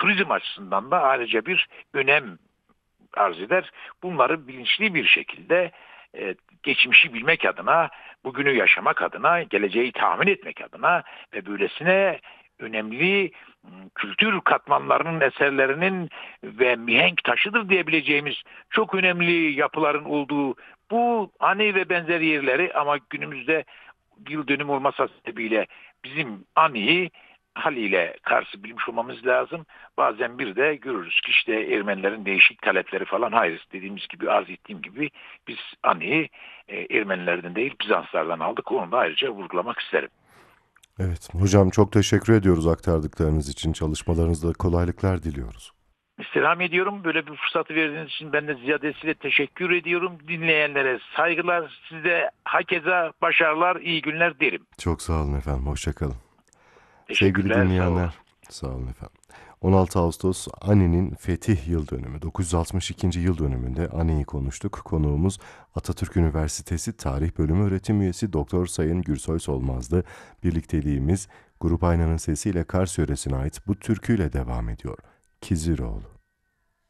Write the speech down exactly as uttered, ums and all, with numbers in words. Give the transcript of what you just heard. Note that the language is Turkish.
turizm açısından da ayrıca bir önem arz eder. Bunları bilinçli bir şekilde e, geçmişi bilmek adına, bugünü yaşamak adına, geleceği tahmin etmek adına ve böylesine önemli kültür katmanlarının, eserlerinin ve mihenk taşıdır diyebileceğimiz çok önemli yapıların olduğu bu Ani ve benzer yerleri, ama günümüzde yıl dönümü olmasa sebebiyle bizim Ani'yi haliyle karşı bilmiş olmamız lazım. Bazen bir de görürüz ki işte Ermenilerin değişik talepleri falan, hayır, dediğimiz gibi, arz ettiğim gibi biz Ani'yi e, Ermenilerden değil Bizanslardan aldık. Onu da ayrıca vurgulamak isterim. Evet, hocam çok teşekkür ediyoruz aktardıklarınız için. Çalışmalarınızda kolaylıklar diliyoruz. İstirham ediyorum. Böyle bir fırsatı verdiğiniz için ben de ziyadesiyle teşekkür ediyorum. Dinleyenlere saygılar, size hakeza başarılar, iyi günler derim. Çok sağ olun efendim, hoşça kalın. Sevgili Teşekkürler, sağ olun. dinleyenler, sağ olun efendim. on altı Ağustos Ani'nin fetih yıl dönümü, dokuz yüz altmış ikinci yıl dönümünde Ani'yi konuştuk. Konuğumuz Atatürk Üniversitesi Tarih Bölümü öğretim üyesi Doktor Sayın Gürsoy Solmaz'dı. Birlikteliğimiz Grup Aynanın sesiyle Kars yöresine ait bu türküyle devam ediyor. Kiziroğlu.